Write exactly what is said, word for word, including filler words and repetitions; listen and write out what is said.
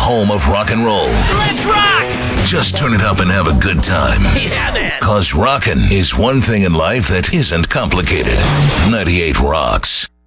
home of rock and roll. Let's rock! Just turn it up and have a good time. Yeah, man. Cause rockin' is one thing in life that isn't complicated. ninety-eight Rocks.